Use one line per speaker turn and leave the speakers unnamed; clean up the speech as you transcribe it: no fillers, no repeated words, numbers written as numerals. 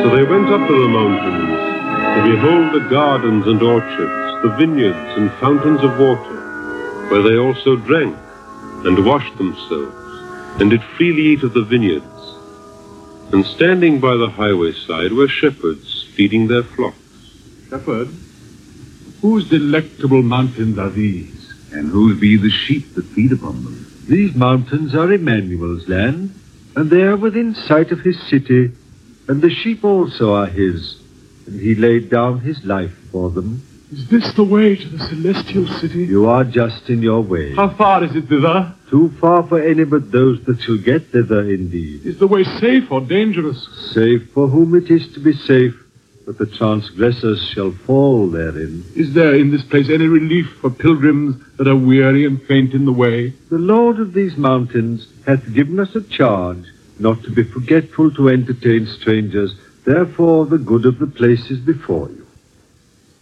So they went up to the mountains to behold the gardens and orchards, the vineyards and fountains of water, where they also drank and washed themselves, and did freely eat of the vineyards. And standing by the highway side were shepherds feeding their flocks.
Shepherd, whose delectable mountains are these?
And whose be the sheep that feed upon them?
These mountains are Emmanuel's land, and they are within sight of his city, and the sheep also are his, and he laid down his life for them.
Is this the way to the celestial city?
You are just in your way.
How far is it thither?
Too far for any but those that shall get thither indeed.
Is the way safe or dangerous?
Safe for whom it is to be safe, but the transgressors shall fall therein.
Is there in this place any relief for pilgrims that are weary and faint in the way?
The Lord of these mountains hath given us a charge not to be forgetful to entertain strangers. Therefore the good of the place is before you.